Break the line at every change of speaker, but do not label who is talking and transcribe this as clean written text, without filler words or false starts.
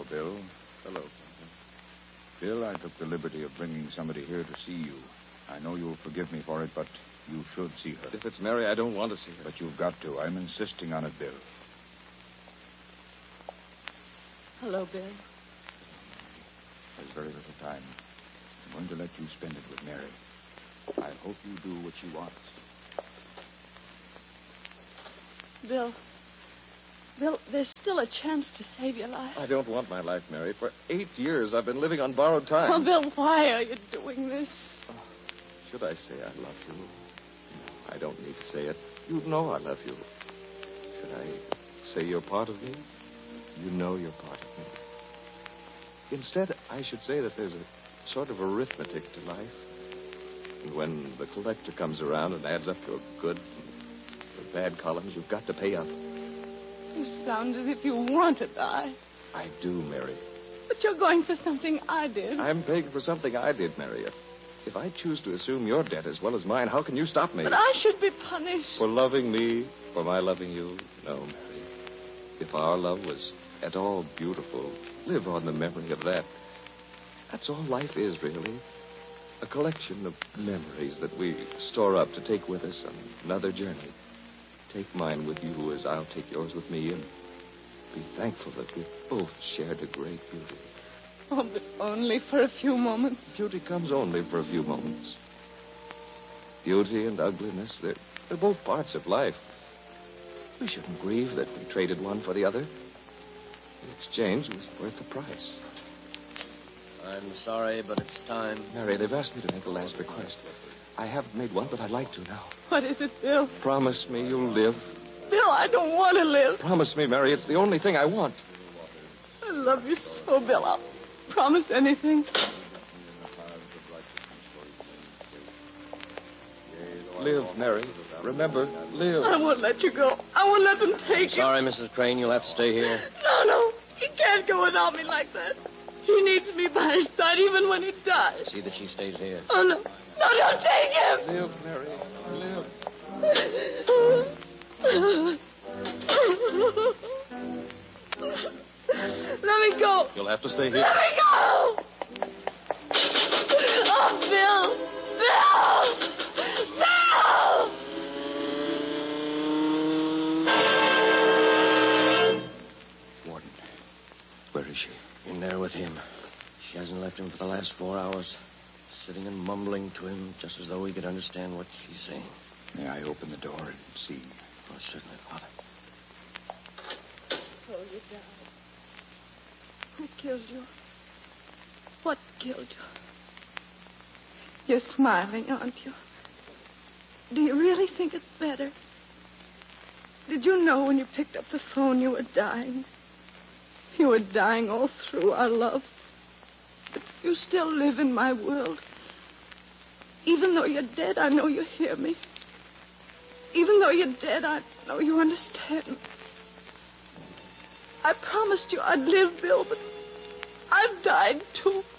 Bill.
Hello.
Bill, I took the liberty of bringing somebody here to see you. I know you'll forgive me for it, but you should see her.
If it's Mary, I don't want to see her.
But you've got to. I'm insisting on it, Bill.
Hello, Bill.
There's very little time. I'm going to let you spend it with Mary. I hope you do what she wants.
Bill, there's still a chance to save your life.
I don't want my life, Mary. For 8 years, I've been living on borrowed time.
Oh, Bill, why are you doing this?
Should I say I love you? I don't need to say it. You know I love you. Should I say you're part of me? You know you're part of me. Instead, I should say that there's a sort of arithmetic to life. And when the collector comes around and adds up your good and your bad columns, you've got to pay up.
You sound as if you want to die.
I do, Mary.
But you're going for something I did.
I'm paying for something I did, Mary. If I choose to assume your debt as well as mine, how can you stop me?
But I should be punished.
For loving me, for my loving you? No, Mary. If our love was at all beautiful, live on the memory of that. That's all life is, really. A collection of memories that we store up to take with us on another journey. Take mine with you as I'll take yours with me, and be thankful that we've both shared a great beauty.
Oh, but only for a few moments.
Beauty comes only for a few moments. Beauty and ugliness, they're both parts of life. We shouldn't grieve that we traded one for the other. The exchange was worth the price.
I'm sorry, but it's time.
Mary, they've asked me to make a last request. I haven't made one, but I'd like to now.
What is it, Bill?
Promise me you'll live.
Bill, I don't want to live.
Promise me, Mary. It's the only thing I want.
I love you so, Bill. I'll promise anything.
Live, Mary. Remember, live.
I won't let you go. I won't let them take you.
Sorry, Mrs. Crane. You'll have to stay here.
No. He can't go without me like that. He needs me by his side even when he dies.
See that she stays here.
Oh, no. No, don't take him.
Live, Mary. Live.
Let me go.
You'll have to stay here.
Let me go. Oh, Bill.
Warden, where is she?
In there with him. She hasn't left him for the last 4 hours. Sitting and mumbling to him just as though he could understand what she's saying.
May I open the door and see?
Oh, certainly, Father.
So you died. Who killed you? What killed you? You're smiling, aren't you? Do you really think it's better? Did you know when you picked up the phone you were dying? You were dying all through our love. But you still live in my world. Even though you're dead, I know you hear me. Even though you're dead, I know you understand me. I promised you I'd live, Bill, but I've died too.